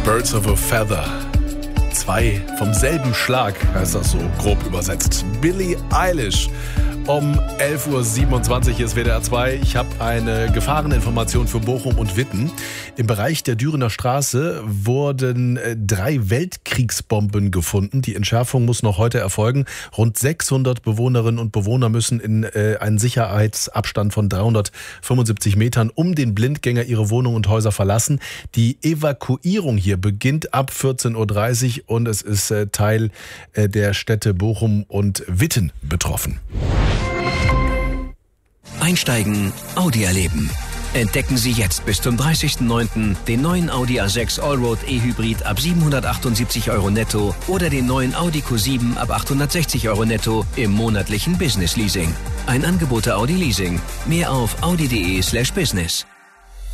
Birds of a Feather. Zwei vom selben Schlag, heißt das so grob übersetzt. Billie Eilish. Um 11.27 Uhr, hier ist WDR 2. Ich habe eine Gefahreninformation für Bochum und Witten. Im Bereich der Dürener Straße wurden 3 Weltkriegsbomben gefunden. Die Entschärfung muss noch heute erfolgen. Rund 600 Bewohnerinnen und Bewohner müssen in einen Sicherheitsabstand von 375 Metern um den Blindgänger ihre Wohnungen und Häuser verlassen. Die Evakuierung hier beginnt ab 14.30 Uhr und es ist Teil der Städte Bochum und Witten betroffen. Einsteigen, Audi erleben. Entdecken Sie jetzt bis zum 30.09. den neuen Audi A6 Allroad E-Hybrid ab 778 € netto oder den neuen Audi Q7 ab 860 € netto im monatlichen Business Leasing. Ein Angebot der Audi Leasing. Mehr auf audi.de/business.